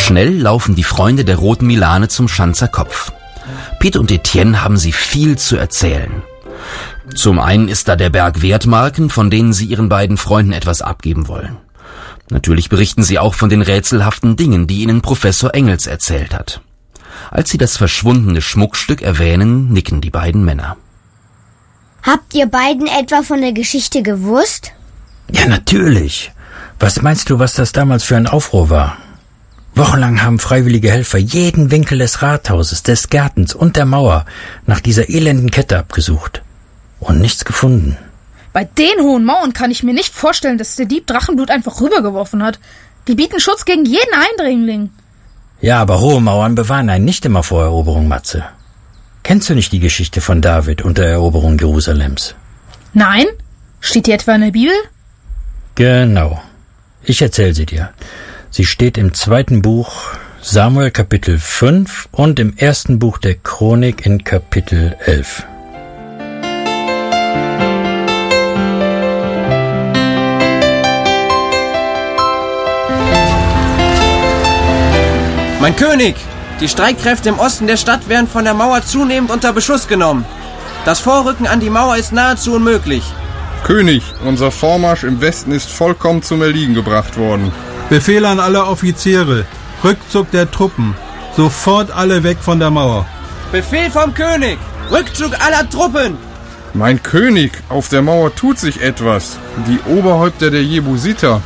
Schnell laufen die Freunde der Roten Milane zum Schanzer Kopf. Piet und Etienne haben sie viel zu erzählen. Zum einen ist da der Berg Wertmarken, von denen sie ihren beiden Freunden etwas abgeben wollen. Natürlich berichten sie auch von den rätselhaften Dingen, die ihnen Professor Engels erzählt hat. Als sie das verschwundene Schmuckstück erwähnen, nicken die beiden Männer. Habt ihr beiden etwa von der Geschichte gewusst? Ja, natürlich. Was meinst du, was das damals für ein Aufruhr war? Wochenlang haben freiwillige Helfer jeden Winkel des Rathauses, des Gartens und der Mauer nach dieser elenden Kette abgesucht. Und nichts gefunden. Bei den hohen Mauern kann ich mir nicht vorstellen, dass der Dieb Drachenblut einfach rübergeworfen hat. Die bieten Schutz gegen jeden Eindringling. Ja, aber hohe Mauern bewahren einen nicht immer vor Eroberung, Matze. Kennst du nicht die Geschichte von David und der Eroberung Jerusalems? Nein? Steht die etwa in der Bibel? Genau. Ich erzähl sie dir. Sie steht im 2. Buch Samuel Kapitel 5 und im 1. Buch der Chronik in Kapitel 11. Mein König! Die Streitkräfte im Osten der Stadt werden von der Mauer zunehmend unter Beschuss genommen. Das Vorrücken an die Mauer ist nahezu unmöglich. König, unser Vormarsch im Westen ist vollkommen zum Erliegen gebracht worden. Befehl an alle Offiziere. Rückzug der Truppen. Sofort alle weg von der Mauer. Befehl vom König! Rückzug aller Truppen! Mein König, auf der Mauer tut sich etwas. Die Oberhäupter der Jebusiter.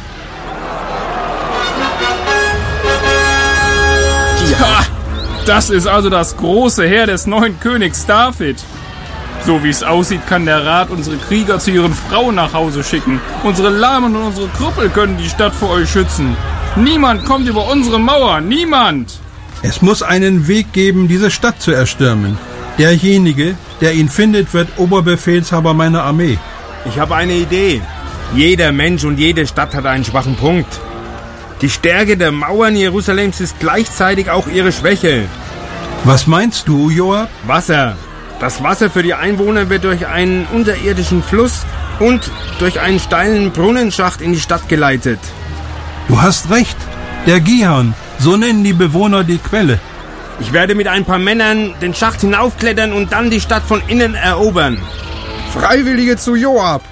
Ja, das ist also das große Heer des neuen Königs David. So wie es aussieht, kann der Rat unsere Krieger zu ihren Frauen nach Hause schicken. Unsere Lahmen und unsere Krüppel können die Stadt vor euch schützen. Niemand kommt über unsere Mauer, niemand! Es muss einen Weg geben, diese Stadt zu erstürmen. Derjenige, der ihn findet, wird Oberbefehlshaber meiner Armee. Ich habe eine Idee. Jeder Mensch und jede Stadt hat einen schwachen Punkt. Die Stärke der Mauern Jerusalems ist gleichzeitig auch ihre Schwäche. Was meinst du, Joab? Wasser. Das Wasser für die Einwohner wird durch einen unterirdischen Fluss und durch einen steilen Brunnenschacht in die Stadt geleitet. Du hast recht. Der Gihon. So nennen die Bewohner die Quelle. Ich werde mit ein paar Männern den Schacht hinaufklettern und dann die Stadt von innen erobern. Freiwillige zu Joab!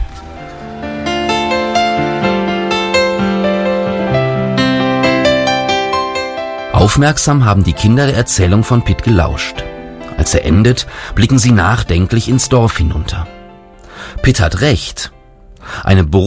Aufmerksam haben die Kinder der Erzählung von Piet gelauscht. Als er endet, blicken sie nachdenklich ins Dorf hinunter. Piet hat recht. Eine